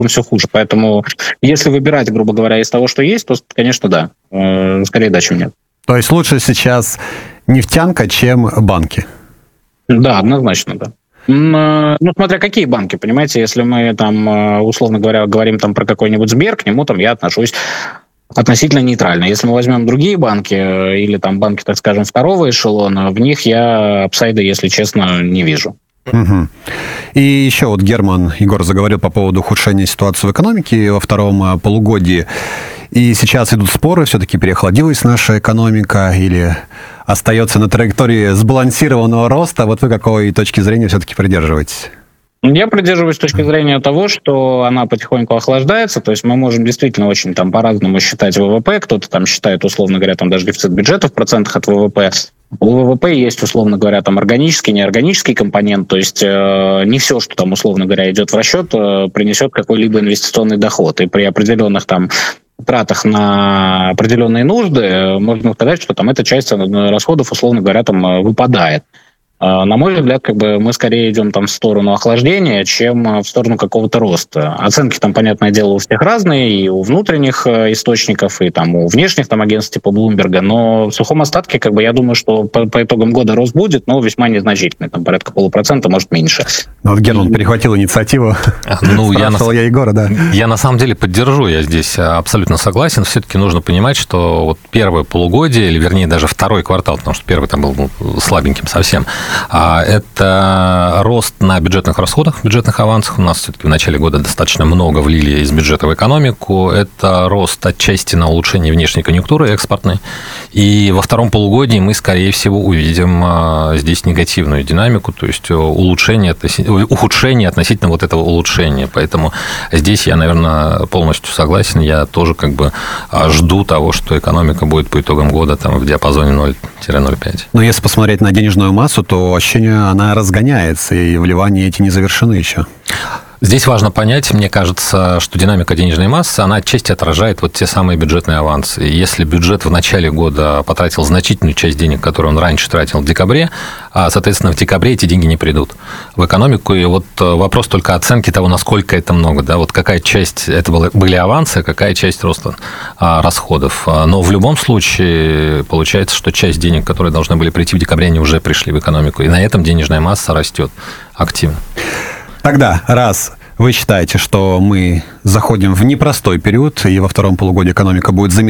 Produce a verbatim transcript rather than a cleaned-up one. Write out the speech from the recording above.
все хуже. Поэтому если выбирать, грубо говоря, из того, что есть, то, конечно, да. Скорее да, чем нет. То есть лучше сейчас нефтянка, чем банки? Да, однозначно, да. Ну, смотря какие банки, понимаете, если мы там, условно говоря, говорим там про какой-нибудь Сбер, к нему там я отношусь относительно нейтрально. Если мы возьмем другие банки, или там банки, так скажем, второго эшелона, в них я апсайда, если честно, не вижу. Угу. И еще вот Герман, Егор заговорил по поводу ухудшения ситуации в экономике во втором полугодии. И сейчас идут споры, все-таки переохладилась наша экономика или остается на траектории сбалансированного роста. Вот вы какой точки зрения все-таки придерживаетесь? Я придерживаюсь точки зрения того, что она потихоньку охлаждается, то есть мы можем действительно очень там по-разному считать ВВП, кто-то там считает, условно говоря, там даже дефицит бюджета в процентах от ВВП. У ВВП есть, условно говоря, там органический, неорганический компонент, то есть э, не все, что там, условно говоря, идет в расчет, э, принесет какой-либо инвестиционный доход, и при определенных там тратах на определенные нужды можно сказать, что там эта часть расходов, условно говоря, там выпадает. На мой взгляд, как бы мы скорее идем там в сторону охлаждения, чем в сторону какого-то роста. Оценки там, понятное дело, у всех разные, и у внутренних источников, и там у внешних там агентств типа Bloomberg, но в сухом остатке, как бы, я думаю, что по, по итогам года рост будет, но весьма незначительный, там порядка полупроцента, может, меньше. Ну, вот Герман перехватил инициативу. Ну, я, на, я Егора, да. Я на самом деле поддержу, я здесь абсолютно согласен. Все-таки нужно понимать, что вот первое полугодие, или вернее даже второй квартал, потому что первый там был слабеньким совсем, это рост на бюджетных расходах, бюджетных авансах. У нас все-таки в начале года достаточно много влили из бюджета в экономику. Это рост отчасти на улучшение внешней конъюнктуры экспортной. И во втором полугодии мы, скорее всего, увидим здесь негативную динамику, то есть улучшение, ухудшение относительно вот этого улучшения. Поэтому здесь я, наверное, полностью согласен. Я тоже как бы жду того, что экономика будет по итогам года там в диапазоне ноль - ноль целых пять десятых. Но если посмотреть на денежную массу, то ощущение, она разгоняется, и вливания эти не завершены еще. Здесь важно понять, мне кажется, что динамика денежной массы, она отчасти отражает вот те самые бюджетные авансы. И если бюджет в начале года потратил значительную часть денег, которую он раньше тратил в декабре, а, соответственно, в декабре эти деньги не придут в экономику. И вот вопрос только оценки того, насколько это много. Да? Вот какая часть, это были авансы, а какая часть роста а, расходов. Но в любом случае получается, что часть денег, которые должны были прийти в декабре, они уже пришли в экономику. И на этом денежная масса растет активно. Тогда, раз вы считаете, что мы заходим в непростой период, и во втором полугодии экономика будет замедлять,